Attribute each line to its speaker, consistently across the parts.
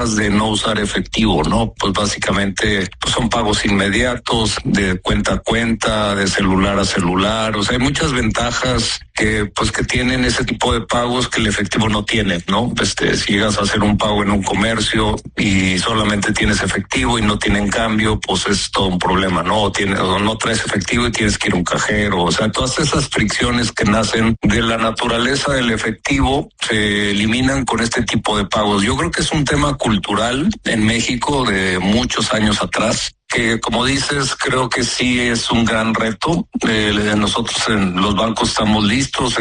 Speaker 1: de no usar efectivo, ¿no? Pues básicamente pues son pagos inmediatos, de cuenta a cuenta, de celular a celular. O sea, hay muchas ventajas que tienen ese tipo de pagos que el efectivo no tiene, ¿no? Si llegas a hacer un pago en un comercio y solamente tienes efectivo y no tienen cambio, pues es todo un problema, ¿no? O no traes efectivo y tienes que ir a un cajero. O sea, todas esas fricciones que nacen de la naturaleza del efectivo se eliminan con este tipo de pagos. Yo creo que es un tema cultural en México de muchos años atrás, que como dices, creo que sí es un gran reto. Nosotros en los bancos estamos listos,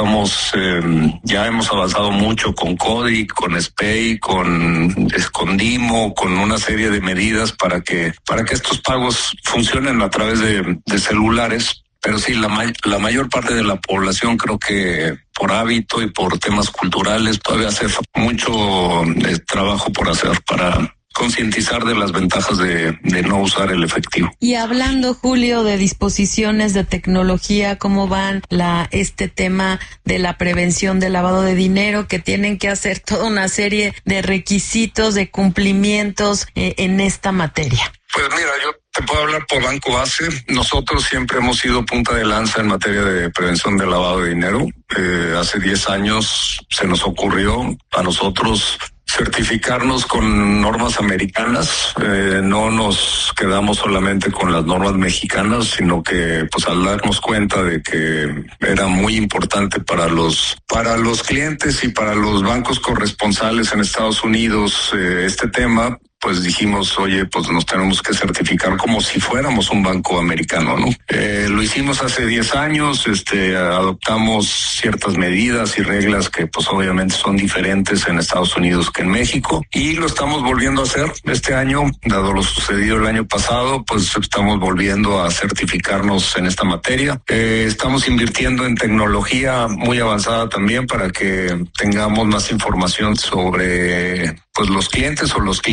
Speaker 1: ya hemos avanzado mucho con CODI, con SPEI, con Dimo, con una serie de medidas para que estos pagos funcionen a través de celulares. Pero sí, la mayor parte de la población, creo que por hábito y por temas culturales, todavía hace mucho trabajo por hacer para concientizar de las ventajas de no usar el efectivo.
Speaker 2: Y hablando, Julio, de disposiciones de tecnología, ¿cómo van este tema de la prevención del lavado de dinero, que tienen que hacer toda una serie de requisitos, de cumplimientos en esta materia?
Speaker 1: Pues mira, yo te puedo hablar por Banco Base. Nosotros siempre hemos sido punta de lanza en materia de prevención del lavado de dinero. Hace 10 años se nos ocurrió a nosotros certificarnos con normas americanas. No nos quedamos solamente con las normas mexicanas, sino que pues al darnos cuenta de que era muy importante para los clientes y para los bancos corresponsales en Estados Unidos este tema, pues dijimos, oye, pues nos tenemos que certificar como si fuéramos un banco americano, ¿no? Lo hicimos hace 10 años, adoptamos ciertas medidas y reglas que pues obviamente son diferentes en Estados Unidos que en México, y lo estamos volviendo a hacer este año, dado lo sucedido el año pasado, pues estamos volviendo a certificarnos en esta materia. Estamos invirtiendo en tecnología muy avanzada también para que tengamos más información sobre pues los clientes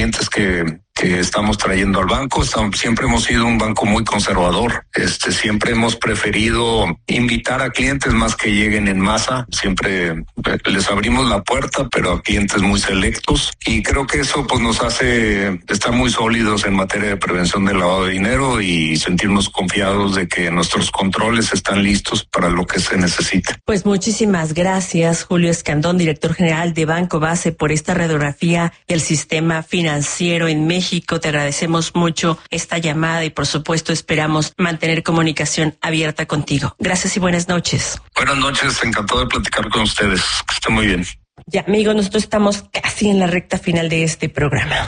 Speaker 1: que estamos trayendo al banco. Siempre hemos sido un banco muy conservador. Siempre hemos preferido invitar a clientes más que lleguen en masa. Siempre les abrimos la puerta, pero a clientes muy selectos. Y creo que eso pues nos hace estar muy sólidos en materia de prevención del lavado de dinero y sentirnos confiados de que nuestros controles están listos para lo que se necesite.
Speaker 3: Pues muchísimas gracias, Julio Escandón, director general de Banco Base, por esta radiografía del sistema financiero en México. Te agradecemos mucho esta llamada y por supuesto esperamos mantener comunicación abierta contigo. Gracias y buenas noches.
Speaker 1: Buenas noches, encantado de platicar con ustedes. Que estén muy bien.
Speaker 3: Ya, amigos, nosotros estamos casi en la recta final de este programa.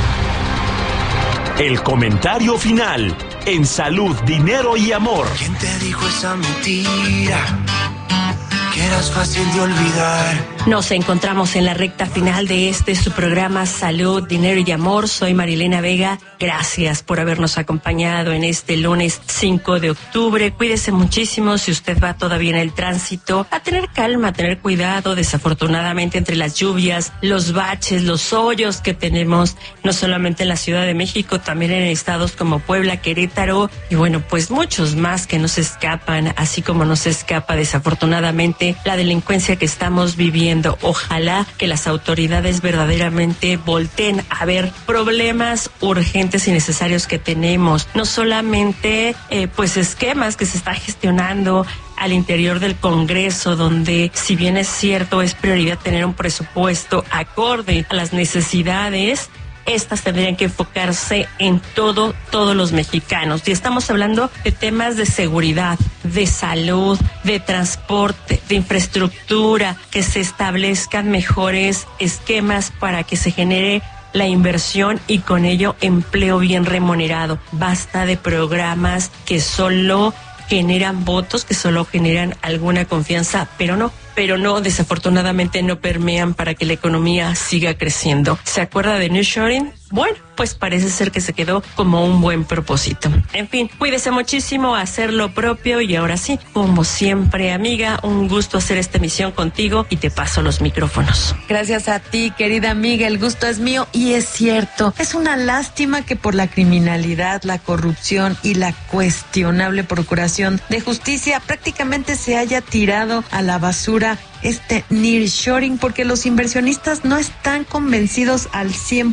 Speaker 4: El comentario final en Salud, Dinero y Amor.
Speaker 5: ¿Quién te dijo esa mentira? Que eras fácil de olvidar.
Speaker 3: Nos encontramos en la recta final de su programa Salud, Dinero y Amor. Soy Marilena Vega. Gracias por habernos acompañado en este lunes 5 de octubre. Cuídese muchísimo si usted va todavía en el tránsito. A tener calma, a tener cuidado. Desafortunadamente, entre las lluvias, los baches, los hoyos que tenemos, no solamente en la Ciudad de México, también en estados como Puebla, Querétaro y bueno, pues muchos más que nos escapan, así como nos escapa desafortunadamente la delincuencia que estamos viviendo. Ojalá que las autoridades verdaderamente volteen a ver problemas urgentes y necesarios que tenemos, no solamente pues esquemas que se está gestionando al interior del Congreso, donde si bien es cierto es prioridad tener un presupuesto acorde a las necesidades, estas tendrían que enfocarse en todos los mexicanos. Y estamos hablando de temas de seguridad, de salud, de transporte, de infraestructura, que se establezcan mejores esquemas para que se genere la inversión y con ello empleo bien remunerado. Basta de programas que solo generan votos, que solo generan alguna confianza, pero no, desafortunadamente no permean para que la economía siga creciendo. ¿Se acuerda de nearshoring? Bueno, pues parece ser que se quedó como un buen propósito. En fin, cuídese muchísimo, hacer lo propio y ahora sí, como siempre, amiga, un gusto hacer esta emisión contigo y te paso los micrófonos.
Speaker 2: Gracias a ti, querida amiga, el gusto es mío y es cierto, es una lástima que por la criminalidad, la corrupción y la cuestionable procuración de justicia prácticamente se haya tirado a la basura nearshoring porque los inversionistas no están convencidos al 100%